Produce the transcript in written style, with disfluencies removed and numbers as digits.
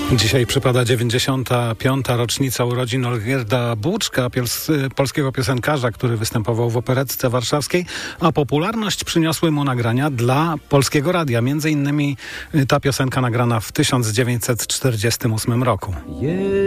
Dzisiaj przypada 95. rocznica urodzin Olgierda Buczka, polskiego piosenkarza, który występował w Operetce Warszawskiej, a popularność przyniosły mu nagrania dla Polskiego Radia. Między innymi ta piosenka nagrana w 1948 roku.